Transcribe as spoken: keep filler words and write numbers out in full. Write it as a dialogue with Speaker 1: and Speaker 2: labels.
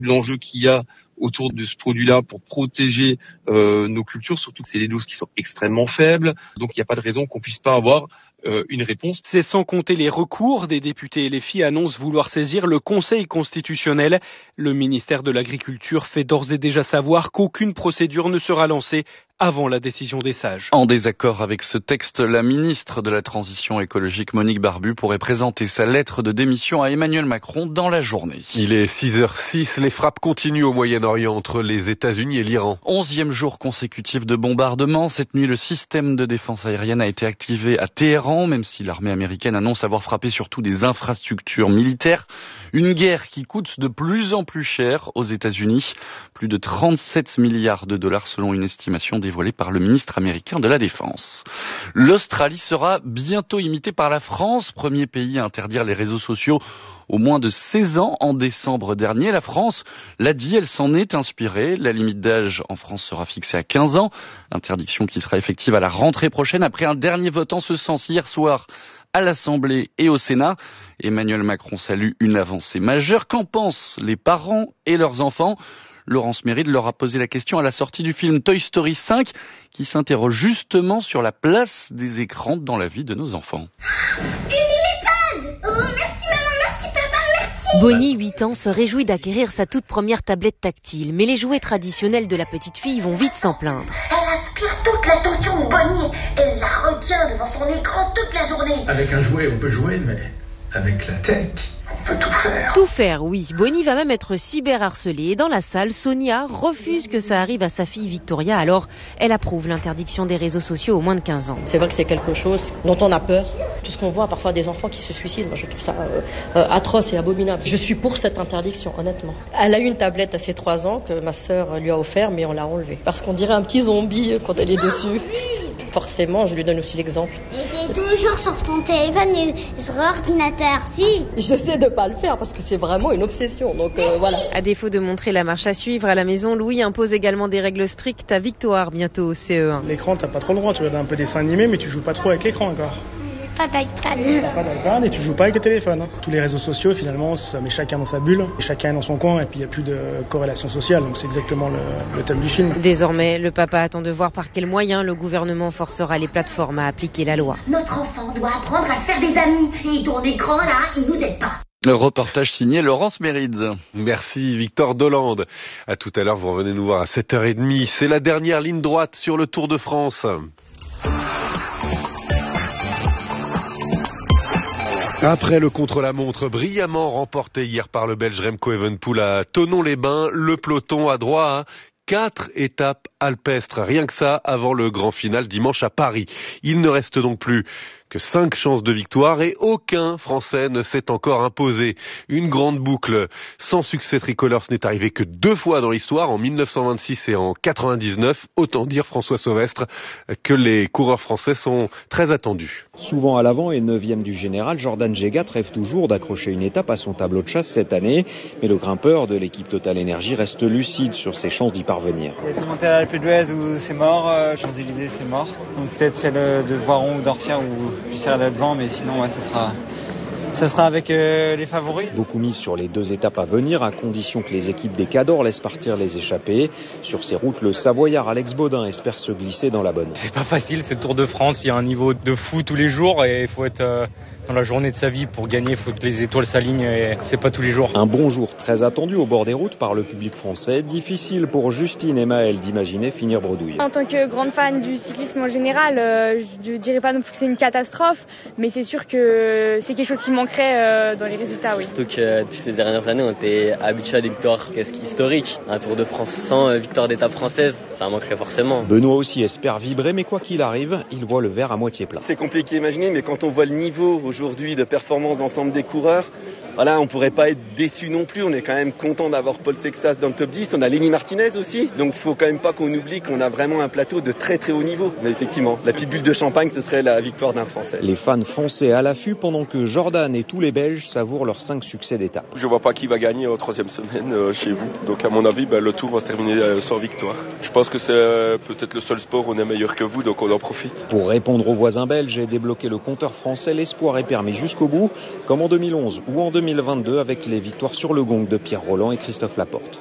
Speaker 1: l'enjeu qu'il y a autour de ce produit-là pour protéger euh, nos cultures, surtout que c'est des doses qui sont extrêmement faibles. Donc il n'y a pas de raison qu'on puisse pas avoir euh, une réponse.
Speaker 2: C'est sans compter les recours. Des députés L F I annoncent vouloir saisir le Conseil constitutionnel. Le ministère de l'Agriculture fait d'ores et déjà savoir qu'aucune procédure ne sera lancée avant la décision des sages.
Speaker 3: En désaccord avec ce texte, la ministre de la Transition écologique Monique Barbu pourrait présenter sa lettre de démission à Emmanuel Macron dans la journée.
Speaker 4: Il est six heures six, les frappes continuent au Moyen-Orient entre les États-Unis et l'Iran.
Speaker 3: Onzième jour consécutif de bombardement. Cette nuit, le système de défense aérienne a été activé à Téhéran, même si l'armée américaine annonce avoir frappé surtout des infrastructures militaires. Une guerre qui coûte de plus en plus cher aux États-Unis. Plus de trente-sept milliards de dollars selon une estimation dévoilée par le ministre américain de la Défense. L'Australie sera bientôt imitée par la France, premier pays à interdire les réseaux sociaux aux moins de seize ans en décembre dernier. La France l'a dit, elle s'en est inspirée. La limite d'âge en France sera fixée à quinze ans. Interdiction qui sera effective à la rentrée prochaine après un dernier vote en ce sens hier soir à l'Assemblée et au Sénat. Emmanuel Macron salue une avancée majeure. Qu'en pensent les parents et leurs enfants ? Laurence Méride leur a posé la question à la sortie du film Toy Story cinq qui s'interroge justement sur la place des écrans dans la vie de nos enfants.
Speaker 5: Bonnie, huit ans, se réjouit d'acquérir sa toute première tablette tactile. Mais les jouets traditionnels de la petite fille vont vite s'en plaindre.
Speaker 6: Elle aspire toute l'attention de Bonnie. Elle la retient devant son écran toute la journée.
Speaker 7: Avec un jouet, on peut jouer, mais avec la tech, on peut tout faire.
Speaker 5: Tout faire, oui. Bonnie va même être cyberharcelée. Et dans la salle, Sonia refuse que ça arrive à sa fille Victoria. Alors, elle approuve l'interdiction des réseaux sociaux aux moins de quinze ans.
Speaker 8: C'est vrai que c'est quelque chose dont on a peur. Tout ce qu'on voit, parfois des enfants qui se suicident, moi je trouve ça euh, euh, atroce et abominable. Je suis pour cette interdiction, honnêtement. Elle a eu une tablette à ses trois ans que ma sœur lui a offert, mais on l'a enlevée. Parce qu'on dirait un petit zombie quand elle est dessus. Forcément, je lui donne aussi l'exemple.
Speaker 9: Et toujours sur ton téléphone et sur l'ordinateur, si.
Speaker 8: J'essaie de pas le faire parce que c'est vraiment une obsession, donc euh, voilà.
Speaker 5: À défaut de montrer la marche à suivre à la maison, Louis impose également des règles strictes à Victoire, bientôt au C E un.
Speaker 10: L'écran, t'as pas trop le droit, tu regardes un peu dessin animé, mais tu joues pas trop avec l'écran encore.
Speaker 9: Pas d'iPad.
Speaker 10: Pas d'iPad et tu joues pas avec le téléphone. Hein. Tous les réseaux sociaux, finalement, ça met chacun dans sa bulle, et chacun est dans son coin, et puis il n'y a plus de corrélation sociale, donc c'est exactement le, le thème du film.
Speaker 5: Désormais, le papa attend de voir par quels moyens le gouvernement forcera les plateformes à appliquer la loi.
Speaker 6: Notre enfant doit apprendre à se faire des amis, et ton écran, là, il nous aide pas.
Speaker 3: Le reportage signé Laurence Méride.
Speaker 4: Merci Victor Dolande. À tout à l'heure, vous revenez nous voir à sept heures trente. C'est la dernière ligne droite sur le Tour de France. Après le contre-la-montre brillamment remporté hier par le Belge Remco Evenepoel à Thonon-les-Bains, le peloton a droit à quatre étapes alpestres. Rien que ça avant le grand final dimanche à Paris. Il ne reste donc plus que cinq chances de victoire et aucun Français ne s'est encore imposé. Une grande boucle sans succès tricolore, ce n'est arrivé que deux fois dans l'histoire, en mille neuf cent vingt-six et en quatre-vingt-dix-neuf. Autant dire, François Sauvestre, que les coureurs français sont très attendus.
Speaker 11: Souvent à l'avant et neuvième du général, Jordan Jegat rêve toujours d'accrocher une étape à son tableau de chasse cette année. Mais le grimpeur de l'équipe Total Energy reste lucide sur ses chances d'y parvenir.
Speaker 12: Il y a des montées à l'Alpe d'Huez où c'est mort, euh, Champs-Élysées c'est mort. Donc peut-être celle de Voiron ou d'Orsia où j'essaierai d'être devant, mais sinon ouais, ça sera... Ça sera avec euh, les favoris.
Speaker 11: Beaucoup mis sur les deux étapes à venir, à condition que les équipes des Cadors laissent partir les échappés. Sur ces routes, le Savoyard Alex Baudin espère se glisser dans la bonne.
Speaker 13: C'est pas facile, c'est le Tour de France, il y a un niveau de fou tous les jours et il faut être euh, dans la journée de sa vie pour gagner, il faut que les étoiles s'alignent et c'est pas tous les jours.
Speaker 11: Un bon jour très attendu au bord des routes par le public français. Difficile pour Justine et Maëlle d'imaginer finir bredouille.
Speaker 14: En tant que grande fan du cyclisme en général, euh, je dirais pas non plus que c'est une catastrophe, mais c'est sûr que c'est quelque chose qui manquerait euh, dans les résultats, oui.
Speaker 15: Surtout que depuis ces dernières années, on était habitué à des victoires historiques. Un Tour de France sans euh, victoire d'étape française, ça manquerait forcément.
Speaker 11: Benoît aussi espère vibrer, mais quoi qu'il arrive, il voit le verre à moitié plein.
Speaker 16: C'est compliqué à imaginer, mais quand on voit le niveau aujourd'hui de performance d'ensemble des coureurs, voilà, on pourrait pas être déçu non plus. On est quand même content d'avoir Paul Sexas dans le top dix. On a Lenny Martinez aussi. Donc il faut quand même pas qu'on oublie qu'on a vraiment un plateau de très très haut niveau. Mais effectivement, la petite bulle de champagne, ce serait la victoire d'un Français.
Speaker 11: Les fans français à l'affût pendant que Jordan et tous les Belges savourent leurs cinq succès d'étape.
Speaker 17: Je vois pas qui va gagner en troisième semaine euh, chez vous. Donc à mon avis, ben, le tour va se terminer euh, sans victoire. Je pense que c'est euh, peut-être le seul sport où on est meilleur que vous, donc on en profite.
Speaker 11: Pour répondre aux voisins belges et débloquer le compteur français, l'espoir est permis jusqu'au bout, comme en deux mille onze ou en deux mille deux mille vingt-deux avec les victoires sur le gong de Pierre Rolland et Christophe Laporte.